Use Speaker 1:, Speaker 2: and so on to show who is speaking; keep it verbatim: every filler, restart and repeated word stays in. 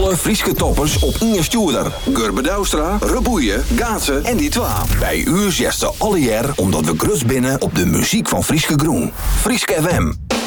Speaker 1: alle Frieske toppers op één stoerder. Gurbe Douwstra, Reboeien, Gaatsen en die twa. Bij u zesde alle jaar omdat we grus binnen op de muziek van Frieske Groen. Frieske F M.